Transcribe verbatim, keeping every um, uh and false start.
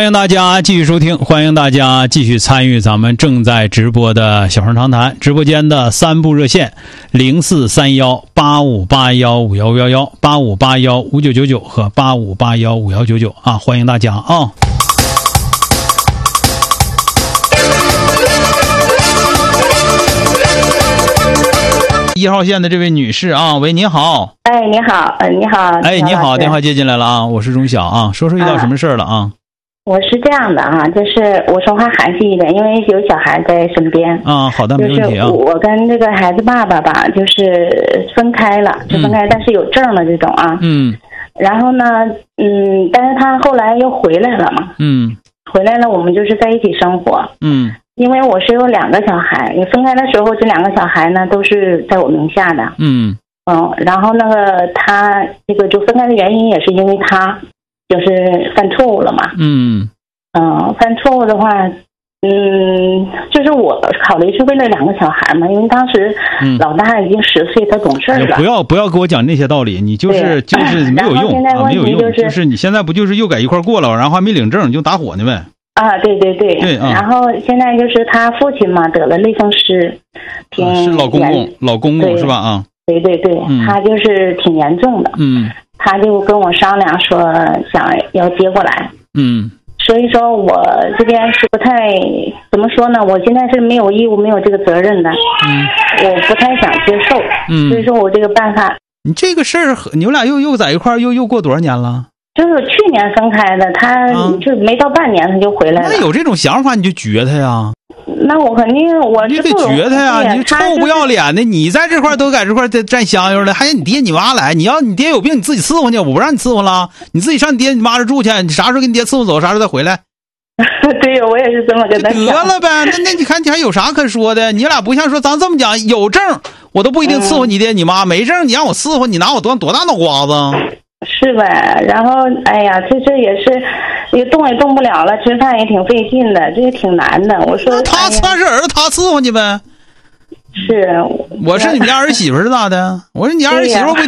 欢迎大家继续收听，欢迎大家继续参与咱们正在直播的小声长谈直播间的三部热线零四三幺八五八幺五幺幺幺、八五八幺五九九九和八五八幺五幺九九啊，欢迎大家啊！一号线的这位女士啊，喂，你好。 哎，你好，呃，你好。 哎，你好，电话接进来了啊，我是钟晓啊，说说遇到什么事了啊？ 我是这样的啊，就是我说话含蓄一点，因为有小孩在身边啊。好的，没问题啊。 就是我跟这个孩子爸爸吧，就是分开了，就分开，嗯、但是有证的这种啊。嗯。然后呢，嗯，但是他后来又回来了嘛。嗯。回来了，我们就是在一起生活。嗯。因为我是有两个小孩，你分开的时候，这两个小孩呢都是在我名下的。嗯。嗯，然后那个他这个就分开的原因也是因为他。就是犯错误了嘛，嗯，嗯，犯错误的话，嗯，就是我考虑是为了两个小孩嘛，因为当时老大已经十岁，他懂事了。 不要不要给我讲那些道理，你就是就是没有用啊，没有用，就是你现在不就是又在一块过了，然后还没领证，你就打火呢呗。 啊，对对对， 对啊。 然后现在就是他父亲嘛，得了类风湿，挺、 啊、是老公公，老公公是吧？啊， 对对对，嗯、他就是挺严重的，嗯。他就跟我商量说想要接过来，嗯，所以说我这边是不太怎么说呢，我现在是没有义务没有这个责任的，嗯，我不太想接受，嗯，所以说我这个办法。 你这个事儿你们俩又又在一块儿又又过多少年了？ 就是去年分开的，他就没到半年他就回来了。 那有这种想法你就撅他呀。 那我肯定我你得撅他呀，你臭不要脸的，你在这块都在这块占香油了，还让你爹你妈来，你要你爹有病你自己伺候去，我不让你伺候了，你自己上你爹你妈这住去，你啥时候给你爹伺候走，啥时候再回来。 对，我也是这么跟他讲。 得了呗，那那你看你还有啥可说的？你俩不像说咱这么讲，有证我都不一定伺候你爹你妈，没证你让我伺候你，拿我多多大脑瓜子？ 是呗，然后哎呀，这这也是也动也动不了了，吃饭也挺费劲的，这也挺难的。我说那他他是儿子，他伺候你呗。 是， 我是你们家儿媳妇是咋的？我说你家儿媳妇不